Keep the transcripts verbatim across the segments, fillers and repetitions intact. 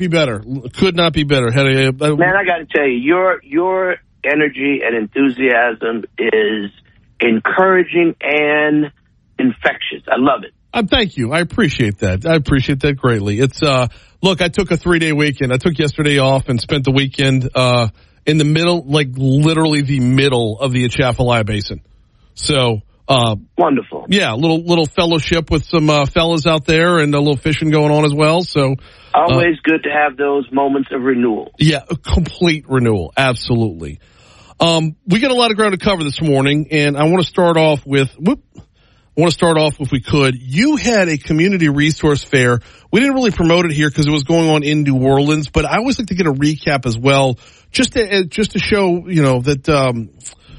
be better. Could not be better. Had a, a, Man, I got to tell you, your your energy and enthusiasm is encouraging and infectious. I love it. Uh, thank you. I appreciate that. I appreciate that greatly. It's uh, look, I took a three-day weekend. I took yesterday off and spent the weekend uh, in the middle, like literally the middle of the Atchafalaya Basin. So uh, wonderful. Yeah, a little little fellowship with some uh, fellas out there and a little fishing going on as well. So always uh, good to have those moments of renewal. Yeah, a complete renewal. Absolutely. Um, we got a lot of ground to cover this morning, and I want to start off with. Whoop, I want to start off, if we could. You had a community resource fair. We didn't really promote it here because it was going on in New Orleans, but I always like to get a recap as well, just to just to show, you know, that um,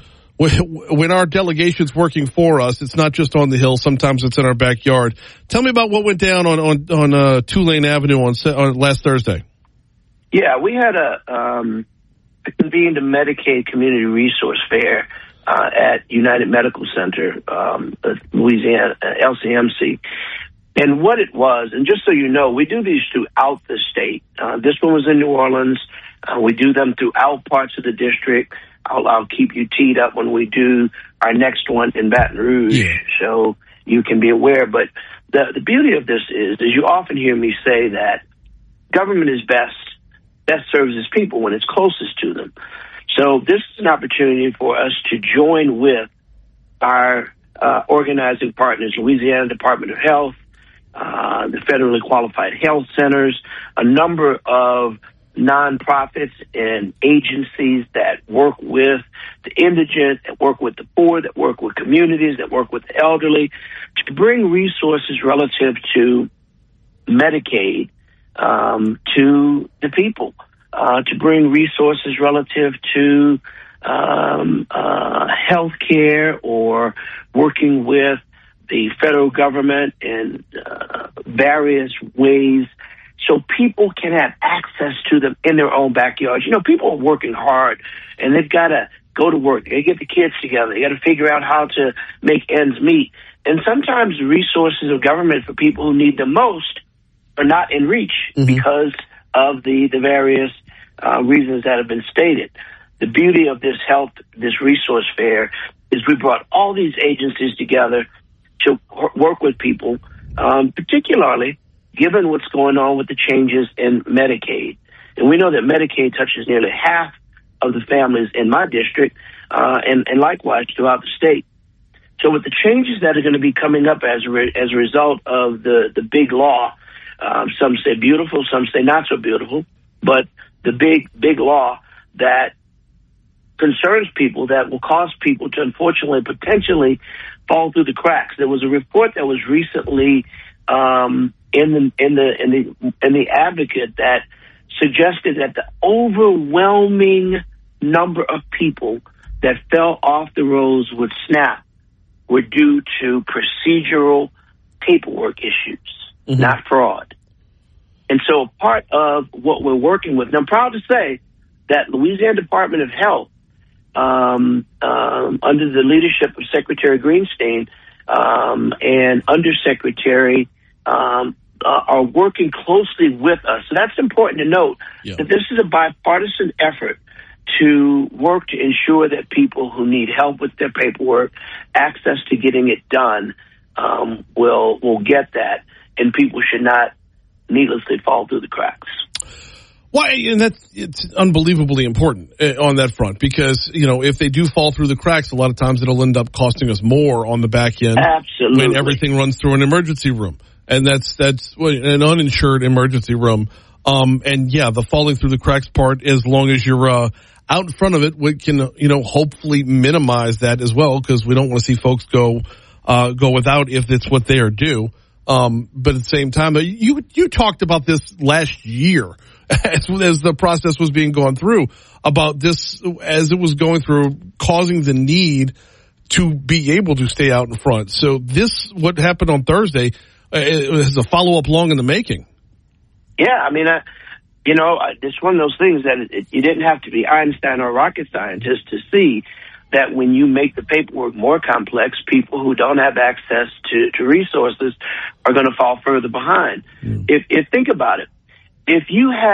when our delegation's working for us, it's not just on the Hill. Sometimes it's in our backyard. Tell me about what went down on on, on uh, Tulane Avenue on, on last Thursday. Yeah, we had a, um, a convened a Medicaid community resource fair Uh, at United Medical Center, um, Louisiana, uh, L C M C. And what it was, and just so you know, we do these throughout the state. Uh, this one was in New Orleans. Uh, we do them throughout parts of the district. I'll, I'll keep you teed up when we do our next one in Baton Rouge, yeah. so you can be aware. But the, the beauty of this is, is you often hear me say that government is best, best serves its people when it's closest to them. So this is an opportunity for us to join with our uh, organizing partners, Louisiana Department of Health, uh, the federally qualified health centers, a number of nonprofits and agencies that work with the indigent, that work with the poor, that work with communities, that work with the elderly, to bring resources relative to Medicaid um, to the people. Uh, to bring resources relative to um, uh, health care or working with the federal government in uh, various ways so people can have access to them in their own backyards. You know, people are working hard, and they've got to go to work. They get the kids together. They got to figure out how to make ends meet. And sometimes the resources of government for people who need them most are not in reach mm-hmm. because of the, the various Uh, reasons that have been stated. The beauty of this health, this resource fair, is we brought all these agencies together to work with people, um, particularly given what's going on with the changes in Medicaid. And we know that Medicaid touches nearly half of the families in my district, uh, and, and likewise throughout the state. So with the changes that are going to be coming up as a, re- as a result of the, the big law, um, some say beautiful, some say not so beautiful, but the big, big law that concerns people, that will cause people to unfortunately potentially fall through the cracks. There was a report that was recently um, in the in the in the in the Advocate that suggested that the overwhelming number of people that fell off the rolls with SNAP were due to procedural paperwork issues, mm-hmm. not fraud. And so part of what we're working with, and I'm proud to say that Louisiana Department of Health, um, um, under the leadership of Secretary Greenstein um, and Undersecretary, um, uh, are working closely with us. So that's important to note, yeah. that this is a bipartisan effort to work to ensure that people who need help with their paperwork, access to getting it done, um, will will get that, and people should not needlessly fall through the cracks. Why? And that's it's unbelievably important uh, on that front, because you know if they do fall through the cracks, a lot of times it'll end up costing us more on the back end. Absolutely, when everything runs through an emergency room, and that's that's an uninsured emergency room. Um, and yeah, the falling through the cracks part, as long as you're uh, out in front of it, we can you know hopefully minimize that as well, because we don't want to see folks go uh, go without if it's what they are due. Um, but at the same time, you you talked about this last year as, as the process was being gone through, about this as it was going through, causing the need to be able to stay out in front. So this, what happened on Thursday, uh, is a follow-up long in the making. Yeah, I mean, I, you know, it's one of those things that it, you didn't have to be Einstein or a rocket scientist to see that when you make the paperwork more complex, people who don't have access to, to resources are going to fall further behind. Mm. If, if think about it, if you have